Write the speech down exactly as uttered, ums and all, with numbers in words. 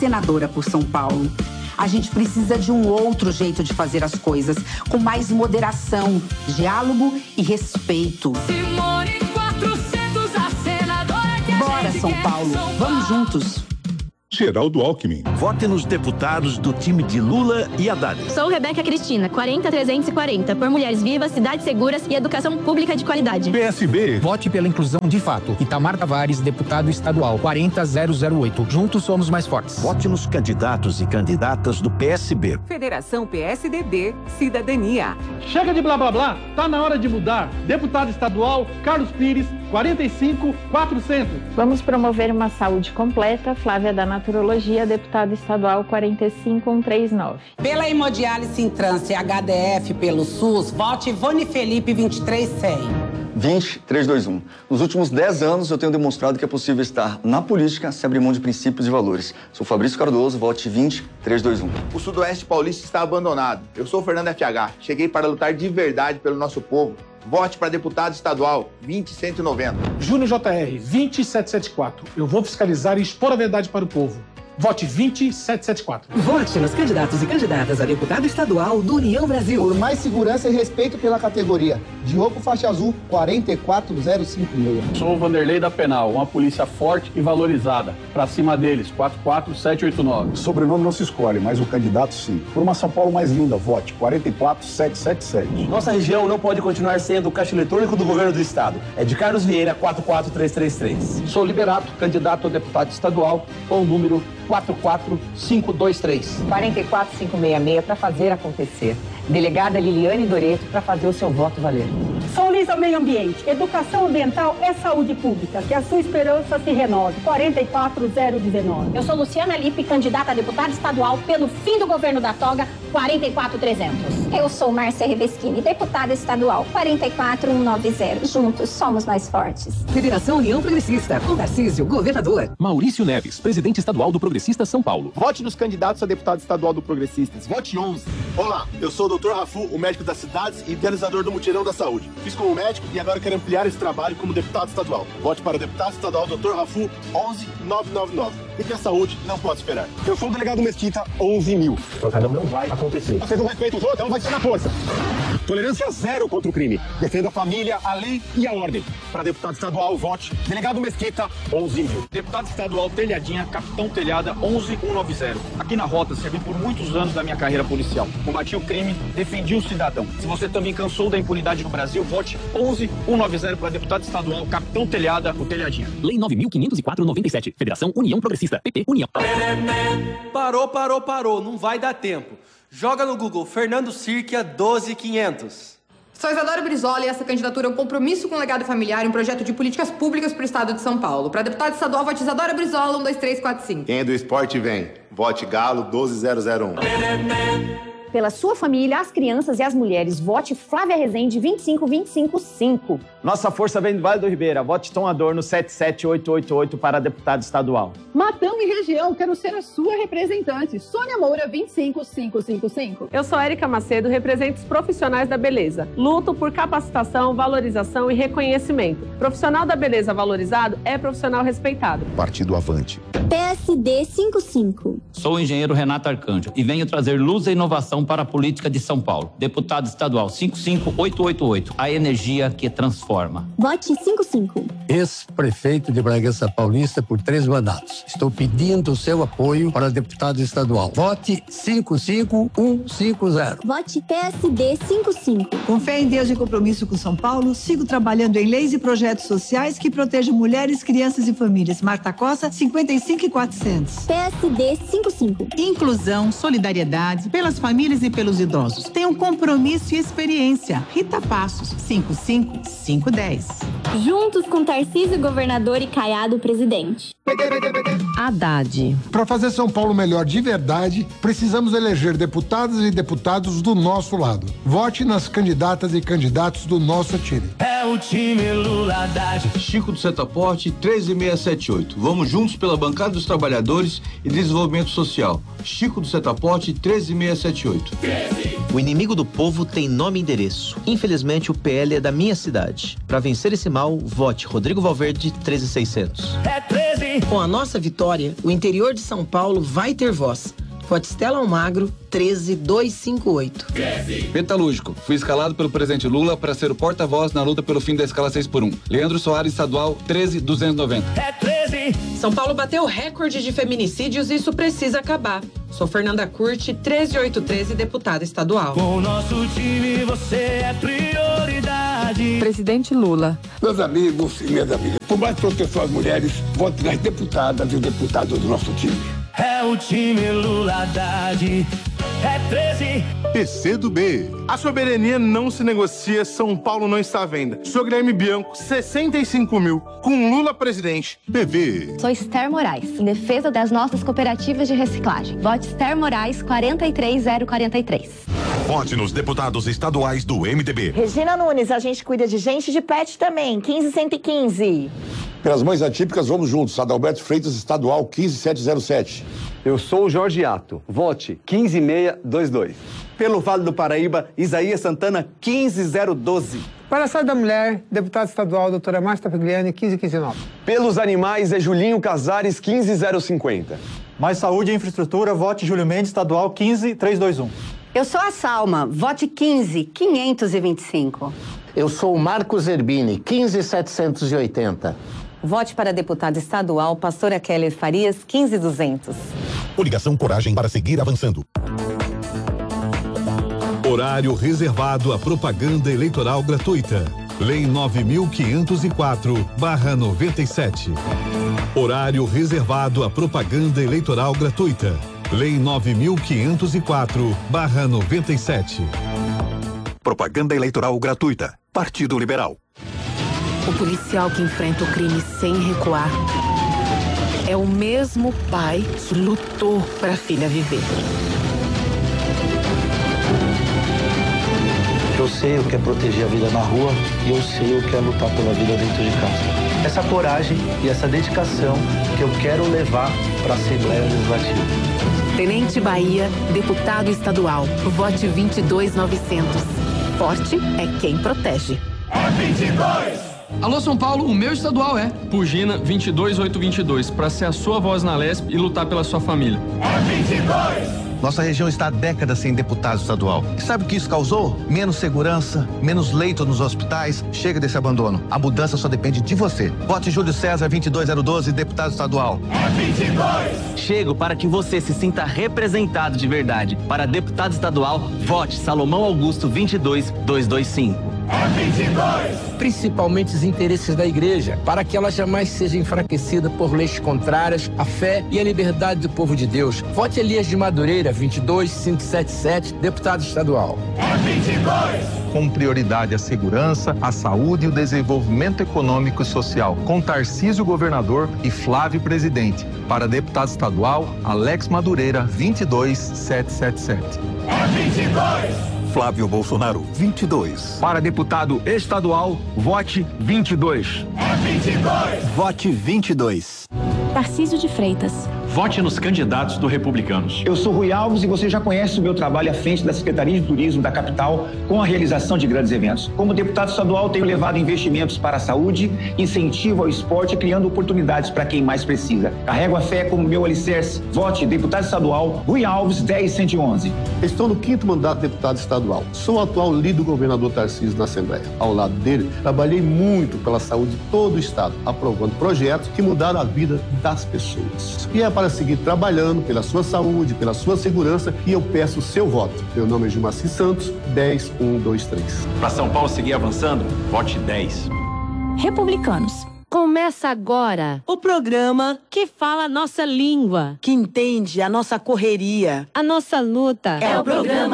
senadora por São Paulo. A gente precisa de um outro jeito de fazer as coisas, com mais moderação, diálogo e respeito. Simone quatrocentos, a senadora que a Bora, gente São quer, Paulo, São vamos Paulo. juntos. Geraldo Alckmin. Vote nos deputados do time de Lula e Haddad. Sou Rebeca Cristina, quarenta trezentos e quarenta, por mulheres vivas, cidades seguras e educação pública de qualidade. P S B. Vote pela inclusão de fato. Itamar Tavares, deputado estadual, quarenta mil oito. Juntos somos mais fortes. Vote nos candidatos e candidatas do P S B. Federação P S D B, Cidadania. Chega de blá blá blá, tá na hora de mudar. Deputado estadual, Carlos Pires, quarenta e cinco, quatrocentos. Vamos promover uma saúde completa, Flávia da Naturologia, deputado estadual quarenta e cinco, cento e trinta e nove. Pela hemodiálise em trânsito e H D F pelo SUS, vote Ivone Felipe vinte e três cem. vinte, trezentos e vinte e um. Nos últimos dez anos, eu tenho demonstrado que é possível estar na política sem abrir mão de princípios e valores. Sou Fabrício Cardoso, vote vinte, trezentos e vinte e um. O Sudoeste Paulista está abandonado. Eu sou o Fernando F H. Cheguei para lutar de verdade pelo nosso povo. Vote para deputado estadual, vinte, cento e noventa. Júnior J R, vinte, setecentos e setenta e quatro. Eu vou fiscalizar e expor a verdade para o povo. Vote vinte, setecentos e setenta e quatro. Vote nos candidatos e candidatas a deputado estadual do União Brasil. Por mais segurança e respeito pela categoria. Diogo Faixa Azul, quarenta e quatro mil cinquenta e seis. Sou o Vanderlei da Penal, uma polícia forte e valorizada. Pra cima deles, quatro quatro sete oito nove. Sobrenome não se escolhe, mas o candidato sim. Por uma São Paulo mais linda, vote quarenta e quatro mil setecentos e setenta e sete. Nossa região não pode continuar sendo o caixa eletrônico do governo do estado. É de Carlos Vieira, quatro quatro três três três. Sou Liberato, candidato a deputado estadual, com o número quatro quatro cinco dois três. quarenta e quatro mil quinhentos e sessenta e seis para fazer acontecer. Delegada Liliane Doreto para fazer o seu voto valer. Sou Lisa Meio Ambiente. Educação ambiental é saúde pública. Que a sua esperança se renove. quarenta e quatro mil dezenove. Eu sou Luciana Lippe, candidata a deputada estadual pelo fim do governo da toga, quarenta e quatro mil trezentos. Eu sou Márcia Reveschini, deputada estadual, quarenta e quatro mil cento e noventa. Juntos somos mais fortes. Federação União Progressista, com Tarcísio, governador. Maurício Neves, presidente estadual do Progressista São Paulo. Vote nos candidatos a deputado estadual do Progressistas. Vote onze. Olá, eu sou o doutor Rafu, o médico das cidades e idealizador do Mutirão da Saúde. Fiz como médico e agora quero ampliar esse trabalho como deputado estadual. Vote para o deputado estadual doutor Rafu, onze mil novecentos e noventa e nove. Porque a saúde não pode esperar. Eu sou o delegado Mesquita, onze mil. Trocadão não vai acontecer. Vocês não respeitam os outros, então vai ser na força. Tolerância zero contra o crime. Defenda a família, a lei e a ordem. Para deputado estadual, vote delegado Mesquita, onze mil. Deputado estadual Telhadinha, capitão Telhada, onze mil cento e noventa. Aqui na Rota, servi por muitos anos da minha carreira policial. Combati o crime, defendi o cidadão. Se você também cansou da impunidade no Brasil, vote onze mil cento e noventa para deputado estadual, capitão Telhada, o Telhadinha. Lei nove mil quinhentos e quatro, noventa e sete. Federação União Progressista. P P União. Parou, parou, parou. Não vai dar tempo. Joga no Google Fernando Sirkia doze mil e quinhentos. Sou Isadora Brizola e essa candidatura é um compromisso com o legado familiar e um projeto de políticas públicas para o estado de São Paulo. Para deputado estadual, vote Isadora Brizola, um dois três quatro cinco. Quem é do esporte vem. Vote Galo doze mil um. Pela sua família, as crianças e as mulheres, vote Flávia Rezende vinte e cinco, vinte e cinco, cinco. Nossa força vem do Vale do Ribeira. Vote Tom Adorno sete sete oito oito oito para deputado estadual. Matão e região, quero ser a sua representante. Sônia Moura vinte e cinco, quinhentos e cinquenta e cinco. Eu sou Érica Macedo, represento os profissionais da beleza. Luto por capacitação, valorização e reconhecimento. Profissional da beleza valorizado é profissional respeitado. Partido Avante. P S D cinquenta e cinco. Sou o engenheiro Renato Arcanjo e venho trazer luz e inovação para a política de São Paulo. Deputado estadual cinco cinco oito oito oito. A energia que transforma. Vote cinquenta e cinco. Ex-prefeito de Bragança Paulista por três mandatos. Estou pedindo o seu apoio para deputado estadual. Vote cinco cinco um cinco zero. Vote P S D cinquenta e cinco. Com fé em Deus e compromisso com São Paulo, sigo trabalhando em leis e projetos sociais que protejam mulheres, crianças e famílias. Marta Costa, cinquenta e cinco e quatrocentos. P S D cinquenta e cinco. Inclusão, solidariedade pelas famílias e pelos idosos. Tem um compromisso e experiência. Rita Passos, cinquenta e cinco, quinhentos e dez. Juntos com Tarcísio, governador, e Caiado, presidente. Haddad. Para fazer São Paulo melhor de verdade, precisamos eleger deputadas e deputados do nosso lado. Vote nas candidatas e candidatos do nosso time. É o time Lula Haddad. Chico do Setaporte, treze mil seiscentos e setenta e oito. Vamos juntos pela bancada dos trabalhadores e desenvolvimento social. Chico do Setaporte, treze mil seiscentos e setenta e oito. O inimigo do povo tem nome e endereço. Infelizmente, o P L é da minha cidade. Para vencer esse mal, vote Rodrigo Valverde, treze mil e seiscentos. É treze Com a nossa vitória, o interior de São Paulo vai ter voz. Vote Stella Almagro, treze mil duzentos e cinquenta e oito. Metalúrgico. Fui escalado pelo presidente Lula para ser o porta-voz na luta pelo fim da escala seis por um. Leandro Soares, estadual, treze mil duzentos e noventa. É treze. São Paulo bateu recorde de feminicídios e isso precisa acabar. Sou Fernanda Curti, treze mil oitocentos e treze, deputada estadual. Com o nosso time você é prioridade. Presidente Lula. Meus amigos e minhas amigas, por mais proteção às mulheres, vote nas deputadas e deputados do nosso time. É o time Lula Haddad. É treze. P C do B. A soberania não se negocia, São Paulo não está à venda. Sou Guilherme Bianco, sessenta e cinco mil, com Lula presidente. P V. Sou Esther Moraes, em defesa das nossas cooperativas de reciclagem. Vote Esther Moraes, quatro três zero quatro três. Vote nos deputados estaduais do M D B. Regina Nunes, a gente cuida de gente de pet também, quinze cento e quinze. Pelas mães atípicas, vamos juntos. Adalberto Freitas, estadual, quinze mil setecentos e sete. Eu sou o Jorge Ato. Vote quinze mil seiscentos e vinte e dois. Pelo Vale do Paraíba, Isaías Santana, quinze mil e doze. Para a Saúde da Mulher, deputada estadual, doutora Márcia Tapigliani, quinze mil quinhentos e nove. Pelos animais, é Julinho Casares, quinze mil cinquenta. Mais Saúde e Infraestrutura, vote Júlio Mendes, estadual, quinze mil trezentos e vinte e um. Eu sou a Salma, vote quinze mil quinhentos e vinte e cinco. Eu sou o Marcos Zerbini, quinze mil setecentos e oitenta. Vote para deputada estadual, pastora Keller Farias, quinze mil duzentos. Coligação Coragem para seguir avançando. Horário reservado à propaganda eleitoral gratuita. Lei nove mil quinhentos e quatro barra noventa e sete. Horário reservado à propaganda eleitoral gratuita. Lei nove mil quinhentos e quatro barra noventa e sete. Propaganda eleitoral gratuita. Partido Liberal. O policial que enfrenta o crime sem recuar é o mesmo pai que lutou para a filha viver. Eu sei o que é proteger a vida na rua e eu sei o que é lutar pela vida dentro de casa. Essa coragem e essa dedicação que eu quero levar para a Assembleia Legislativa. Tenente Bahia, deputado estadual. Vote vinte e dois mil e novecentos. Forte é quem protege. É vinte e dois. Alô, São Paulo, o meu estadual é Pugina vinte e dois mil oitocentos e vinte e dois, para ser a sua voz na Lesp e lutar pela sua família. É vinte e dois. Nossa região está há décadas sem deputado estadual. E sabe o que isso causou? Menos segurança, menos leito nos hospitais. Chega desse abandono. A mudança só depende de você. Vote Júlio César vinte e dois mil doze, deputado estadual. É vinte e dois. Chego para que você se sinta representado de verdade. Para deputado estadual, vote Salomão Augusto vinte e dois mil duzentos e vinte e cinco. É vinte e dois. Principalmente os interesses da igreja, para que ela jamais seja enfraquecida por leis contrárias à fé e à liberdade do povo de Deus. Vote Elias de Madureira, vinte e dois mil quinhentos e setenta e sete, deputado estadual. É vinte e dois. Com prioridade a segurança, a saúde e o desenvolvimento econômico e social. Com Tarcísio governador e Flávio presidente. Para deputado estadual, Alex Madureira, vinte e dois mil setecentos e setenta e sete. É vinte e dois. Flávio Bolsonaro, vinte e dois. Para deputado estadual, vote vinte e dois. É vinte e dois. Vote vinte e dois. Tarcísio de Freitas. Vote nos candidatos do Republicanos. Eu sou Rui Alves e você já conhece o meu trabalho à frente da Secretaria de Turismo da capital com a realização de grandes eventos. Como deputado estadual, tenho levado investimentos para a saúde, incentivo ao esporte e criando oportunidades para quem mais precisa. Carrego a fé como meu alicerce. Vote deputado estadual Rui Alves, dez mil cento e onze. Estou no quinto mandato de deputado estadual. Sou o atual líder do governador Tarcísio na Assembleia. Ao lado dele, trabalhei muito pela saúde de todo o estado, aprovando projetos que mudaram a vida das pessoas. E é para seguir trabalhando pela sua saúde, pela sua segurança, e eu peço o seu voto. Meu nome é Gilmaci Santos, dez mil cento e vinte e três. Para São Paulo seguir avançando, vote dez. Republicanos. Começa agora o programa que fala a nossa língua, que entende a nossa correria, a nossa luta. É o programa